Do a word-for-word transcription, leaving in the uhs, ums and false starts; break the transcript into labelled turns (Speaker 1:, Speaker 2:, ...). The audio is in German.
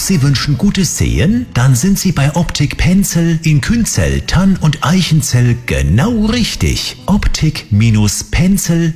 Speaker 1: Sie wünschen gutes Sehen? Dann sind Sie bei Optik Pencil in Künzell, Tann und Eichenzell genau richtig. optik Bindestrich pencil